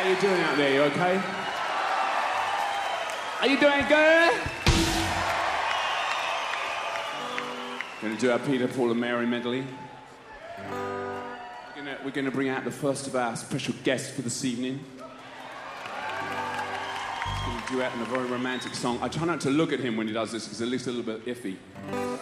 How you doing out there? You okay? Are you doing good? Going to do our Peter, Paul and Mary medley. We're going to bring out the first of our special guests for this evening. He's going to duet in a very romantic song. I try not to look at him when he does this because it looks a little bit iffy.